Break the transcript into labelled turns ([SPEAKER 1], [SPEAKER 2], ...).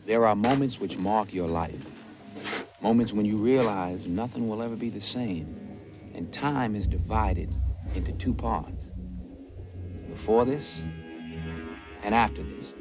[SPEAKER 1] There are moments which mark your life. Moments when you realize nothing will ever be the same, and time is divided into two parts. Before this and after this.